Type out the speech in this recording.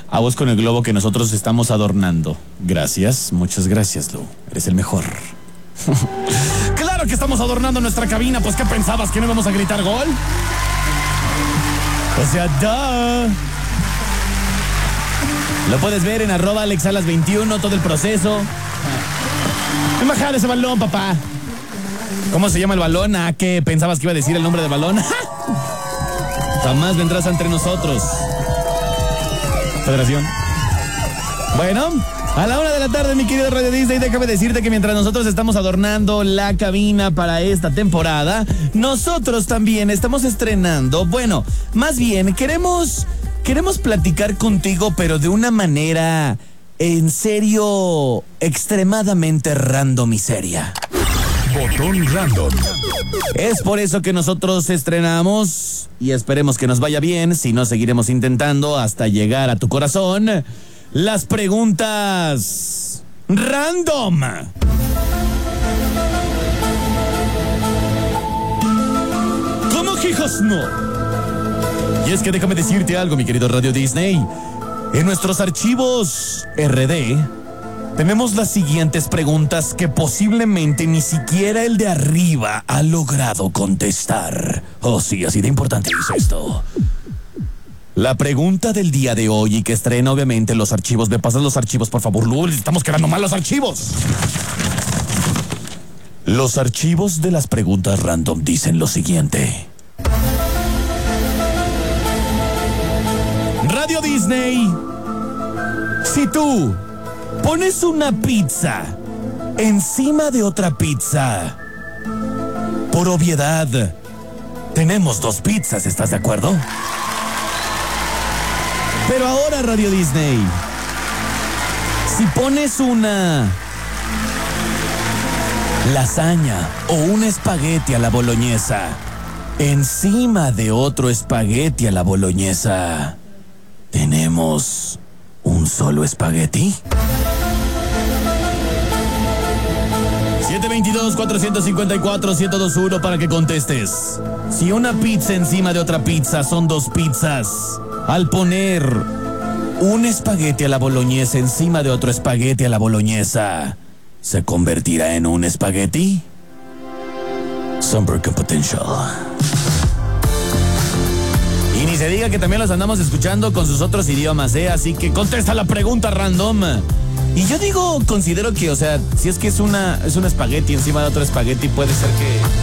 Aguas con el globo que nosotros estamos adornando. Gracias, muchas gracias, Lu. Eres el mejor. Claro que estamos adornando nuestra cabina. Pues, ¿qué pensabas? ¿Que no íbamos a gritar gol? O sea, ¡duh! Lo puedes ver en @AlexSalas21, todo el proceso. Bajar ese balón, papá. ¿Cómo se llama el balón? ¿A qué pensabas que iba a decir el nombre del balón? Jamás vendrás entre nosotros. Federación. Bueno, a la 1 de la tarde, mi querido Radio Disney, déjame decirte que mientras nosotros estamos adornando la cabina para esta temporada, nosotros también estamos estrenando, bueno, más bien queremos platicar contigo, pero de una manera, en serio, extremadamente random y seria. Botón random. Es por eso que nosotros estrenamos, y esperemos que nos vaya bien, si no seguiremos intentando hasta llegar a tu corazón, las preguntas random. ¿Cómo que hijos no? Y es que déjame decirte algo, mi querido Radio Disney. En nuestros archivos RD tenemos las siguientes preguntas que posiblemente ni siquiera el de arriba ha logrado contestar. Oh, sí, así de importante es esto. La pregunta del día de hoy, y que estrena obviamente los archivos. ¿Me pasas los archivos, por favor, Lu? Estamos quedando mal los archivos. Los archivos de las preguntas random dicen lo siguiente. Radio Disney, si tú pones una pizza encima de otra pizza, por obviedad, tenemos 2 pizzas, ¿estás de acuerdo? Pero ahora, Radio Disney, si pones una lasaña o un espagueti a la boloñesa encima de otro espagueti a la boloñesa, ¿tenemos un solo espagueti? 722-454-1021 para que contestes. Si una pizza encima de otra pizza son 2 pizzas, al poner un espagueti a la boloñesa encima de otro espagueti a la boloñesa, ¿se convertirá en un espagueti? Sunbroken Potential. Y ni se diga que también los andamos escuchando con sus otros idiomas, así que contesta la pregunta random. Y yo considero que, o sea, si es que es un espagueti encima de otro espagueti, puede ser que